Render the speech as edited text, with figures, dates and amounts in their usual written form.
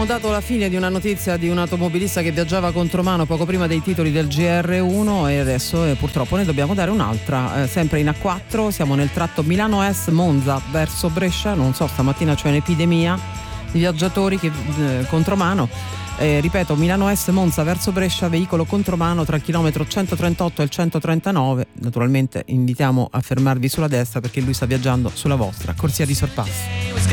dato la fine di una notizia di un automobilista che viaggiava contromano poco prima dei titoli del GR1 e adesso purtroppo ne dobbiamo dare un'altra, sempre in A4. Siamo nel tratto Milano Est Monza verso Brescia. Non so, stamattina c'è un'epidemia di viaggiatori che contromano. Ripeto, Milano Est Monza verso Brescia, veicolo contromano tra il chilometro 138 e il 139. Naturalmente invitiamo a fermarvi sulla destra perché lui sta viaggiando sulla vostra corsia di sorpasso.